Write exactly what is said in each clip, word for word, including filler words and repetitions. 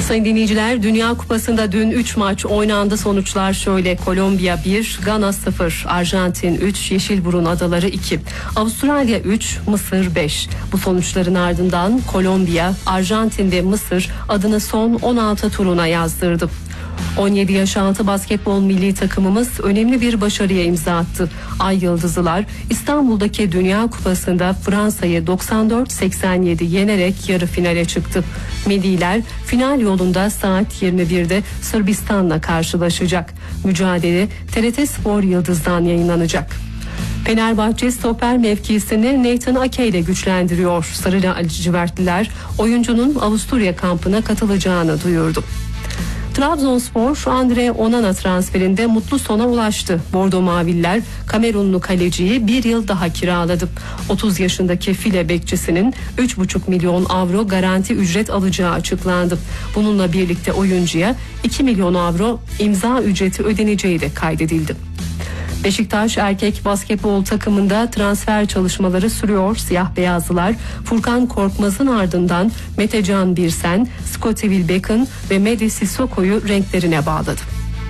Sayın dinleyiciler, Dünya Kupası'nda dün üç maç oynandı. Sonuçlar şöyle: Kolombiya bir, Gana sıfır, Arjantin üç, Yeşilburun Adaları iki, Avustralya üç, Mısır beş. Bu sonuçların ardından Kolombiya, Arjantin ve Mısır adını son on altı turuna yazdırdı. on yedi yaş altı basketbol milli takımımız önemli bir başarıya imza attı. Ay Yıldızlılar İstanbul'daki Dünya Kupası'nda Fransa'yı doksan dört seksen yedi yenerek yarı finale çıktı. Milliler final yolunda saat yirmi birde Sırbistan'la karşılaşacak. Mücadele T R T Spor Yıldız'dan yayınlanacak. Fenerbahçe stoper mevkisini Nathan Ake ile güçlendiriyor. Sarı lacivertliler oyuncunun Avusturya kampına katılacağını duyurdu. Trabzonspor Andre Onana transferinde mutlu sona ulaştı. Bordo Maviller Kamerunlu kaleciyi bir yıl daha kiraladı. otuz yaşındaki file bekçisinin üç buçuk milyon avro garanti ücret alacağı açıklandı. Bununla birlikte oyuncuya iki milyon avro imza ücreti ödeneceği de kaydedildi. Beşiktaş erkek basketbol takımında transfer çalışmaları sürüyor. Siyah beyazlılar Furkan Korkmaz'ın ardından Metecan Birsen, Scottie Wilbeck'ın ve Medi Sissoko'yu renklerine bağladı.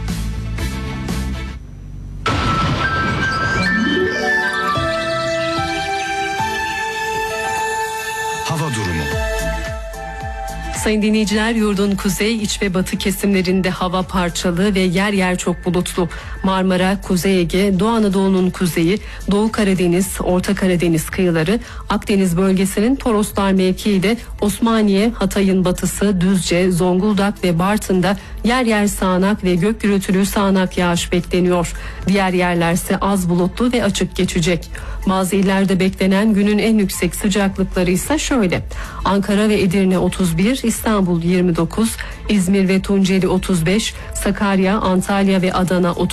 Hava durumu. Sayın dinleyiciler, yurdun kuzey, iç ve batı kesimlerinde hava parçalı ve yer yer çok bulutlu. Marmara, Kuzey Ege, Doğu Anadolu'nun kuzeyi, Doğu Karadeniz, Orta Karadeniz kıyıları, Akdeniz bölgesinin Toroslar mevkiinde Osmaniye, Hatay'ın batısı, Düzce, Zonguldak ve Bartın'da yer yer sağanak ve gök gürültülü sağanak yağış bekleniyor. Diğer yerlerse az bulutlu ve açık geçecek. Bazı illerde beklenen günün en yüksek sıcaklıkları ise şöyle: Ankara ve Edirne otuz bir, İstanbul yirmi dokuz, İzmir ve Tunceli otuz beş, Sakarya, Antalya ve Adana otuz